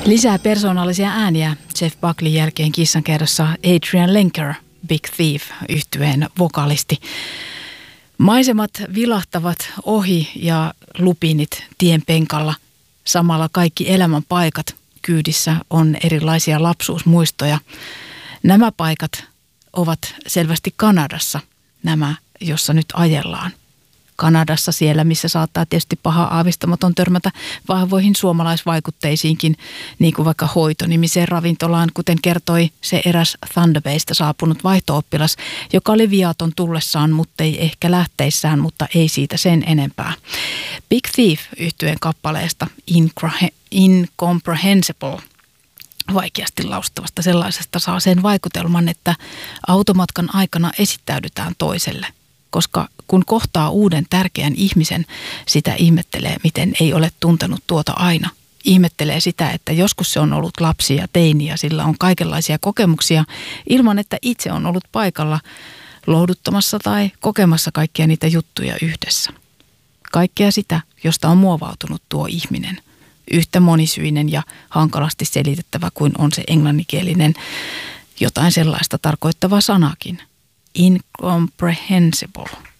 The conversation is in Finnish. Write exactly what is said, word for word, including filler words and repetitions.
Lisää persoonallisia ääniä Jeff Buckley jälkeen kissankerrassa Adrian Lenker, Big Thief -yhtyeen vokalisti. Maisemat vilahtavat ohi ja lupinit tien penkalla. Samalla kaikki elämän paikat kyydissä on erilaisia lapsuusmuistoja. Nämä paikat ovat selvästi Kanadassa, nämä, jossa nyt ajellaan. Kanadassa siellä, missä saattaa tietysti paha aavistamaton törmätä vahvoihin suomalaisvaikutteisiinkin, niin kuin vaikka Hoito-nimiseen ravintolaan, kuten kertoi se eräs Thunder Baysta saapunut vaihto-oppilas, joka oli viaton tullessaan, mutta ei ehkä lähteissään, mutta ei siitä sen enempää. Big Thief -yhtyeen kappaleesta Incomprehensible, vaikeasti laustavasta sellaisesta, saa sen vaikutelman, että automatkan aikana esittäydytään toiselle. Koska kun kohtaa uuden tärkeän ihmisen, sitä ihmettelee, miten ei ole tuntenut tuota aina. Ihmettelee sitä, että joskus se on ollut lapsi ja teini ja sillä on kaikenlaisia kokemuksia ilman, että itse on ollut paikalla lohduttamassa tai kokemassa kaikkia niitä juttuja yhdessä. Kaikkea sitä, josta on muovautunut tuo ihminen. Yhtä monisyinen ja hankalasti selitettävä kuin on se englanninkielinen jotain sellaista tarkoittava sanakin. Incomprehensible.